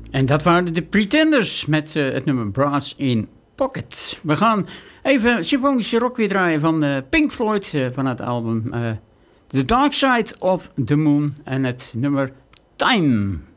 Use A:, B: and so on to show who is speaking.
A: En dat waren de Pretenders met het nummer Brass in Pocket. We gaan even symfonische rock weer draaien van Pink Floyd van het album The Dark Side of the Moon en het nummer Time.